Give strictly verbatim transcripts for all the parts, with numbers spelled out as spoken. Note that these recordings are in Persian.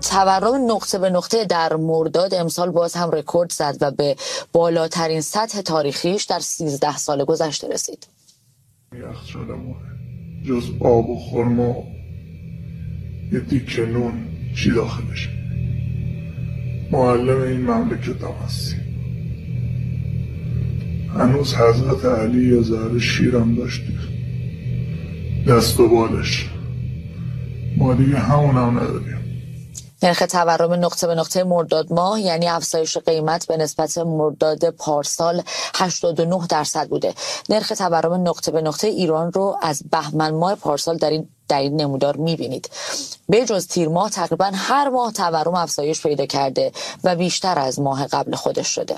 تورم نقطه به نقطه در مرداد امسال باز هم رکورد زد و به بالاترین سطح تاریخیش در سیزده سال گذشته رسید. یخ شدم جز آب و خرما یه دیکه نون چی داخلش؟ معلم این مملکت هم هستی. هنوز حضرت علی یه ذره شیرم داشتی دست و بالش، ما دیگه همون هم نداریم. نرخ تورم نقطه به نقطه مرداد ماه یعنی افزایش قیمت به نسبت مرداد پارسال هشتاد و نه درصد بوده. نرخ تورم نقطه به نقطه ایران رو از بهمن ماه پارسال در این در این نمودار می‌بینید. به جز تیر ماه تقریبا هر ماه تورم افزایش پیدا کرده و بیشتر از ماه قبل خودش شده.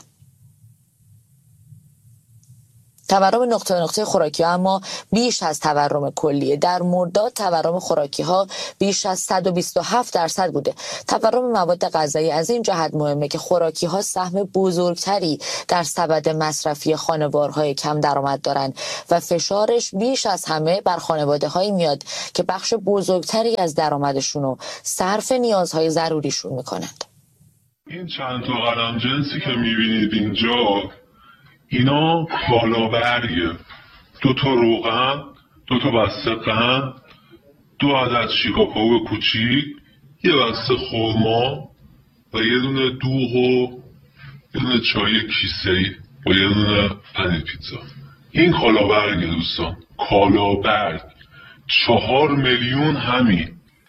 تورم نقطه به نقطه خوراکی ها اما بیش از تورم کلیه. در مرداد تورم خوراکی ها بیش از صد و بیست و هفت درصد بوده. تورم مواد غذایی از این جهت مهمه که خوراکی ها سهم بزرگتری در سبد مصرفی خانوارهای کم درآمد دارند و فشارش بیش از همه بر خانواده هایی میاد که بخش بزرگتری از درآمدشون رو صرف نیازهای ضروریشون میکنند. این چند تا قلم جنسی که میبینید اینجا اینا بالا برگه، دو تا روغن، دو تا بسته قند، دو عدد شیکاکائو کوچیک، یه بسته خرما و یه دونه دوغ و یه دونه چای کیسه‌ای و یه دونه پنیر پیتزا. این کالابرگه دوستان، کالابرگ، چهار میلیون همین.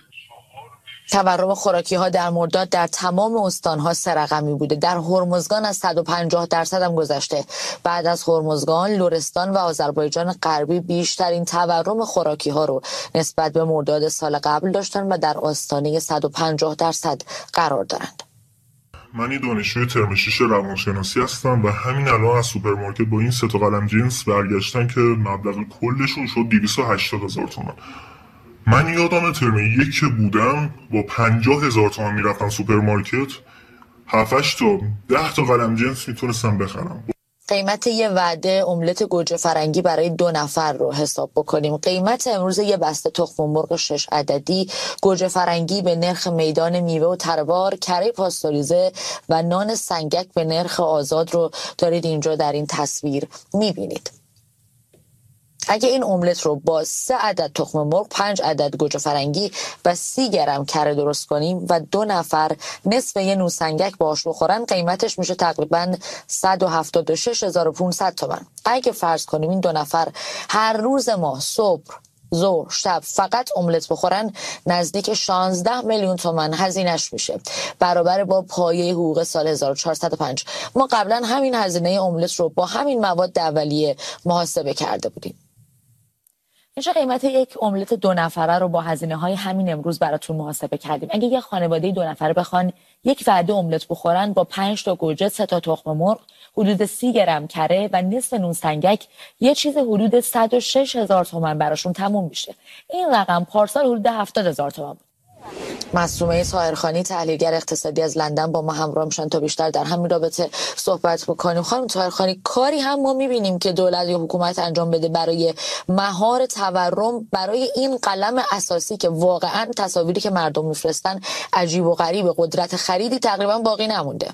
تورم خوراکی ها در مرداد در تمام استانها سه رقمی بوده. در هرمزگان از صد و پنجاه درصد هم گذشته. بعد از هرمزگان، لرستان و آذربایجان غربی بیشترین تورم خوراکی ها رو نسبت به مرداد سال قبل داشتن و در آستانه صد و پنجاه درصد قرار دارند. من این دانشجوی ترم شش روانشناسی هستم و همین الان از سوپرمارکت با این سه تا قلم جنس برگشتن که مبلغ کلشون شد دویست و هشتاد هزار تومان. من یادم ترم یک که بودم با پنجاه هزار تومان میرفتم سوپرمارکت، هفتش تا ده تا قلم جنس میتونستم بخرم. قیمت یه وعده املت گوجه فرنگی برای دو نفر رو حساب بکنیم. قیمت امروز یه بسته تخم مرغ شش عددی گوجه فرنگی به نرخ میدان میوه و تروار، کره پاستوریزه و نان سنگک به نرخ آزاد رو دارید اینجا در این تصویر میبینید. اگه این املت رو با سه عدد تخم مرغ، پنج عدد گوجه فرنگی و سی گرم کره درست کنیم و دو نفر نصف یه نوسنگک باهاش بخورن، قیمتش میشه تقریبا صد و هفتاد و شش هزار و پانصد تومان. اگه فرض کنیم این دو نفر هر روز ماه صبح، ظهر، شب فقط املت بخورن، نزدیک شانزده میلیون تومان هزینه‌اش میشه، برابر با پایه حقوق سال هزار و چهارصد و پنج. ما قبلا همین هزینه املت رو با همین مواد اولیه محاسبه کرده بودیم. اینجا قیمت یک املت دو نفره رو با هزینه های همین امروز براتون محاسبه کردیم. اگه یک خانواده دو نفره بخوان یک وعده املت بخورن با پنج تا گوجه، سه تا تخم مرغ، حدود سی گرم کره و نصف نون سنگک، یه چیز حدود صد و شش هزار تومان براشون تموم میشه. این رقم پارسال حدود هفتاد هزار تومان بود. معصومه طاهرخانی، تحلیلگر اقتصادی از لندن، با ما همراه میشن تا بیشتر در همین رابطه صحبت بکنیم. خانم طاهرخانی، کاری هم ما میبینیم که دولت یا حکومت انجام بده برای مهار تورم، برای این قلم اساسی که واقعا تصاویری که مردم میفرستن عجیب و غریب، قدرت خریدی تقریبا باقی نمونده.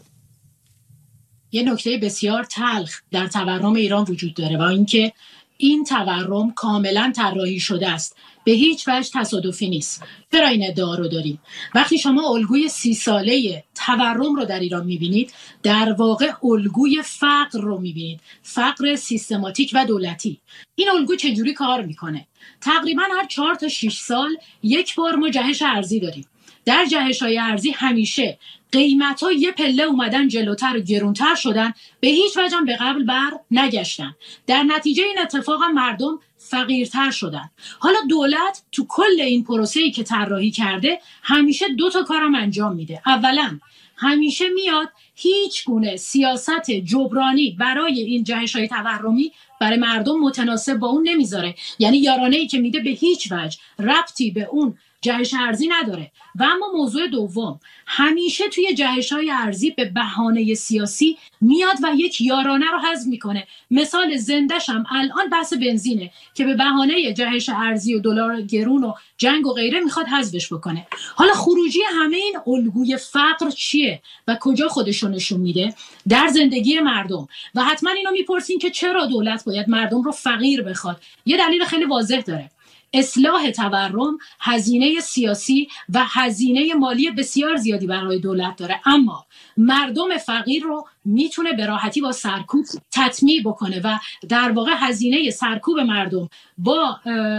یه نکته بسیار تلخ در تورم ایران وجود داره و اینکه این تورم کاملا طراحی شده است، به هیچ وجه تصادفی نیست. چرا این ادعا رو داریم؟ وقتی شما الگوی سی ساله تورم رو در ایران میبینید، در واقع الگوی فقر رو میبینید، فقر سیستماتیک و دولتی. این الگو چجوری کار میکنه؟ تقریبا هر چهار تا شش سال یک بار ما جهش ارزی داریم. در جهش‌های ارزی همیشه قیمت‌ها یه پله اومدن جلوتر و گرونتر شدن، به هیچ وجه هم به قبل بر نگشتن. در نتیجه این اتفاق هم مردم فقیرتر شدن. حالا دولت تو کل این پروسه‌ای که طراحی کرده همیشه دو تا کارم انجام میده. اولا همیشه میاد هیچ گونه سیاست جبرانی برای این جهش‌های تورمی برای مردم متناسب با اون نمیذاره. یعنی یارانه‌ای که میده به هیچ وجه ربطی به اون جهش ارزی نداره. و اما موضوع دوم، همیشه توی جهش‌های ارزی به بهانه سیاسی میاد و یک یارانه رو حذف میکنه. مثال زندش هم الان بحث بنزینه که به بهانه جهش ارزی و دلار گرون و جنگ و غیره میخواد حذفش بکنه. حالا خروجی همه این الگوی فقر چیه و کجا خودش رو نشون میده؟ در زندگی مردم. و حتما اینو میپرسین که چرا دولت باید مردم رو فقیر بخواد؟ یه دلیل خیلی واضح داره. اصلاح تورم هزینه سیاسی و هزینه مالی بسیار زیادی برای دولت داره، اما مردم فقیر رو میتونه به راحتی با سرکوب تطمیع بکنه و در واقع هزینه سرکوب مردم با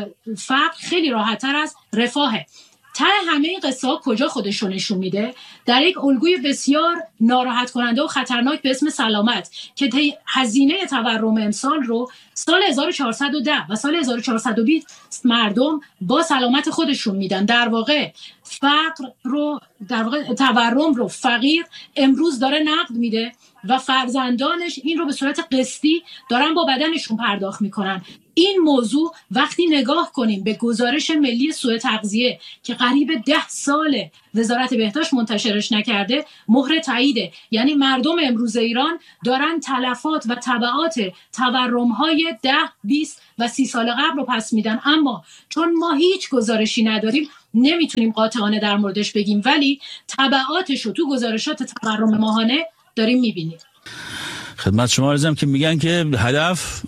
فقر خیلی راحت‌تر از رفاهه. ته همه این قصه ها کجا خودش رو نشون میده؟ در یک الگوی بسیار ناراحت کننده و خطرناک به اسم سلامت که هزینه تورم امسال رو سال هزار و چهارصد و ده و سال هزار و چهارصد و بیست مردم با سلامت خودشون میدن. در واقع فقر رو در واقع تورم رو فقیر امروز داره نقد میده و فرزندانش این رو به صورت قسطی دارن با بدنشون پرداخت میکنن. این موضوع وقتی نگاه کنیم به گزارش ملی سوء تغذیه که قریب ده ساله وزارت بهداشت منتشرش نکرده، مهر تاییده. یعنی مردم امروز ایران دارن تلفات و تبعات تورم‌های ده، بیست و سی سال قبل رو پس میدن، اما چون ما هیچ گزارشی نداریم نمیتونیم قاطعانه در موردش بگیم، ولی تبعاتش رو تو گزارشات تورم ماهانه داریم میبینیم. خدمت شما عرضم که میگن که هدف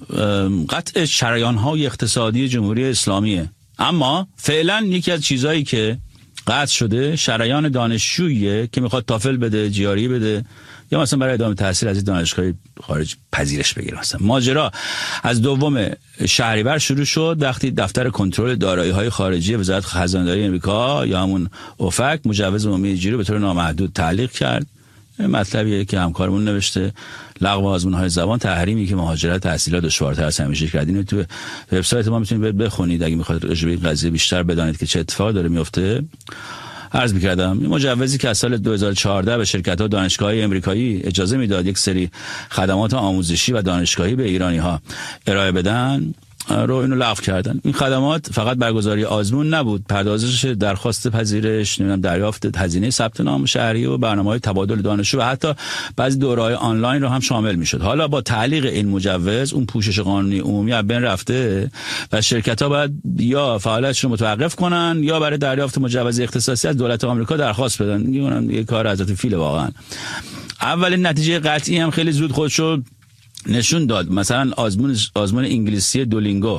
قطع شریان‌های اقتصادی جمهوری اسلامیه، اما فعلا یکی از چیزایی که قطع شده شریان دانشجوییه که میخواد تافل بده، جیاری بده یا مثلا برای ادامه تحصیل از دانشگاه خارج پذیرش بگیره. مثلا ماجرا از دوم شهریور شروع شد وقتی دفتر کنترل دارایی‌های خارجی وزارت خزانه‌داری آمریکا یا همون اوفک مجوز عمومی اجاری به طور نامحدود تعلیق کرد. مطلبیه که همکارمون نوشته لغو آزمون‌های زبان، تحریمی که مهاجرت تحصیلات دشوارتر از همیشه کردین. تو وبسایت ما میتونید بخونید اگه میخواید راجع به این قضیه بیشتر بدانید که چه اتفاقی داره میفته. عرض می‌کردم این مجوزی که از سال دو هزار و چهارده به شرکت‌ها دانشگاه‌های آمریکایی اجازه میداد یک سری خدمات آموزشی و دانشگاهی به ایرانی‌ها ارائه بدن رو اینو لغو کردن. این خدمات فقط برگزاری آزمون نبود، پردازش درخواست پذیرش، نمیدونم دریافت هزینه ثبت نام شهری و برنامه‌های تبادل دانشجو و حتی بعضی دوره‌های آنلاین رو هم شامل می‌شد. حالا با تعلیق این مجوز اون پوشش قانونی عمومی از بین رفته و شرکت‌ها باید یا فعالیتشون رو متوقف کنن یا برای دریافت مجوز اختصاصی از دولت آمریکا درخواست بدن. میگم یه کار حضرت فیل واقعا. اولین نتیجه قطعی هم خیلی زود خودشو نشون داد. مثلا آزمون آزمون انگلیسی دولینگو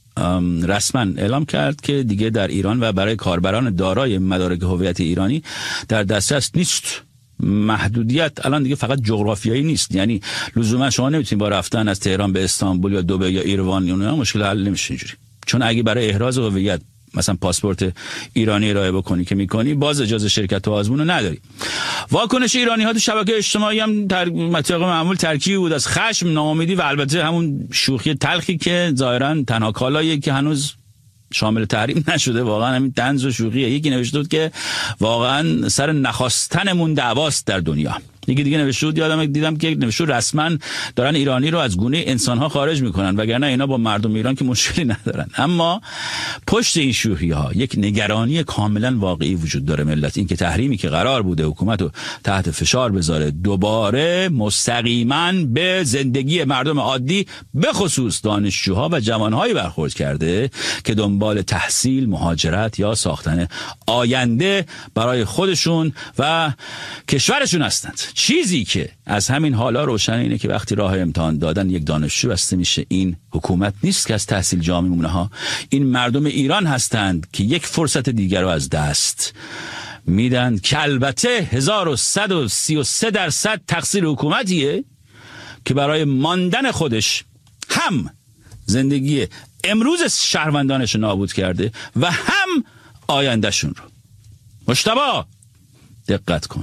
رسما اعلام کرد که دیگه در ایران و برای کاربران دارای مدارک هویت ایرانی در دسترس نیست. محدودیت الان دیگه فقط جغرافیایی نیست، یعنی لزوما شما نمیتونید با رفتن از تهران به استانبول یا دبی یا ایروان اونها مشکل حل نمیشه اینجوری، چون اگه برای احراز هویت مثلا پاسپورت ایرانی ارائه بکنی که میکنی باز اجازه شرکت و آزمون رو نداری. واکنش ایرانی ها تو شبکه اجتماعی هم تر... مطابق معمول ترکیبی بود از خشم، ناامیدی و البته همون شوخی تلخی که ظاهرا تنها کالاییه که هنوز شامل تحریم نشده. واقعا همین طنز و شوخیه. یکی نوشته بود که واقعا سر نخواستنمون دعواست در دنیا. یکی دیگه نوشته بود، یادم دیدم که نوشته رسما دارن ایرانی رو از گونه انسان‌ها خارج میکنن، وگرنه اینا با مردم ایران که مشکلی ندارن. اما پشت این شوخی‌ها یک نگرانی کاملا واقعی وجود داره ملت، این که تحریمی که قرار بوده حکومت رو تحت فشار بذاره دوباره مستقیما به زندگی مردم عادی به خصوص دانشجوها و جوانهایی برخورد کرده که دنبال تحصیل، مهاجرت یا ساختن آینده برای خودشون و کشورشون هستند. چیزی که از همین حالا روشن اینه که وقتی راه امتحان دادن یک دانشجو بسته میشه، این حکومت نیست که از تحصیل جا میمونه ها، این مردم ایران هستند که یک فرصت دیگر رو از دست میدن که البته هزار و صد و سی و سه درصد تقصیر حکومتیه که برای ماندن خودش هم زندگی امروز شهروندانش نابود کرده و هم آیندهشون رو. مجتبی دقت کن.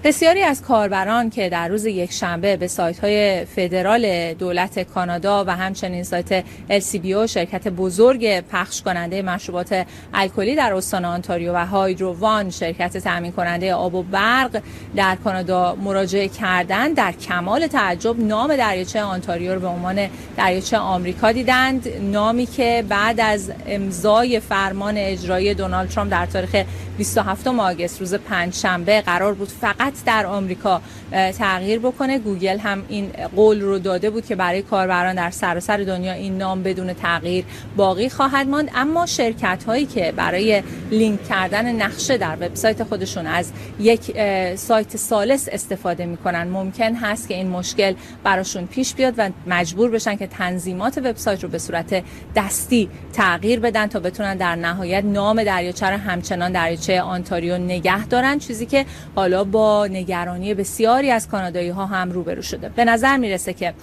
بسیاری از کاربران که در روز یک شنبه به سایت‌های فدرال دولت کانادا و همچنین سایت ال سی بی او شرکت بزرگ پخش کننده مشروبات الکلی در استان آنتاریو و هایدرو وان شرکت تامین کننده آب و برق در کانادا مراجعه کردند، در کمال تعجب نام دریاچه آنتاریو رو به عنوان دریاچه آمریکا دیدند، نامی که بعد از امضای فرمان اجرایی دونالد ترامپ در تاریخ بیست و هفتم آگوست روز پنجشنبه قرار بود فقط در آمریکا تغییر بکنه. گوگل هم این قول رو داده بود که برای کاربران در سراسر دنیا این نام بدون تغییر باقی خواهد ماند. اما شرکت هایی که برای لینک کردن نقشه در وبسایت خودشون از یک سایت ثالث استفاده میکنن، ممکن هست که این مشکل براشون پیش بیاد و مجبور بشن که تنظیمات وبسایت رو به صورت دستی تغییر بدن تا بتونن در نهایت نام دریاچه رو همچنان دریاچه آنتاریو نگه دارن، چیزی که حالا با نگرانی بسیاری از کانادایی ها هم روبرو شده. به نظر میرسه که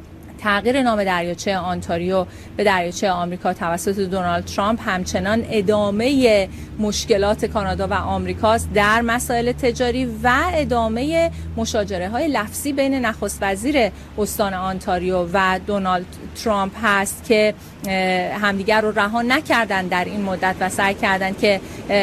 تغییر نام دریاچه آنتاریو به دریاچه آمریکا توسط دونالد ترامپ همچنان ادامه مشکلات کانادا و آمریکاست در مسائل تجاری و ادامه مشاجره های لفظی بین نخست وزیر استان آنتاریو و دونالد ترامپ هست که همدیگر رو رها نکردن در این مدت و سعی کردن که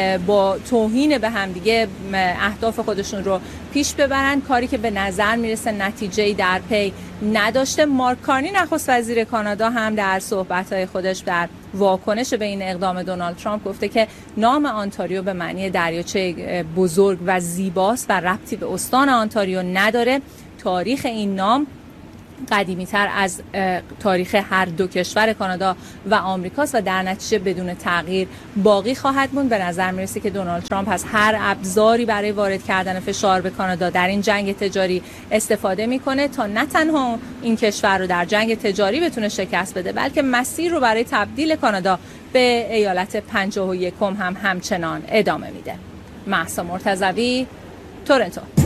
با توهین به همدیگه اهداف خودشون رو پیش ببرن، کاری که به نظر میرسه نتیجه‌ای در پی نداشته. مارک کارنی نخست وزیر کانادا هم در صحبت‌های خودش در واکنش به این اقدام دونالد ترامپ گفته که نام آنتاریو به معنی دریاچه بزرگ و زیباست و ربطی به استان آنتاریو نداره. تاریخ این نام قدیمی‌تر از تاریخ هر دو کشور کانادا و آمریکاست و در نتیجه بدون تغییر باقی خواهد موند. به نظر میرسه که دونالد ترامپ از هر ابزاری برای وارد کردن فشار به کانادا در این جنگ تجاری استفاده میکنه تا نه تنها این کشور رو در جنگ تجاری بتونه شکست بده، بلکه مسیر رو برای تبدیل کانادا به ایالت پنجاه و یکم هم همچنان ادامه میده. مهسا مرتضوی، تورنتو.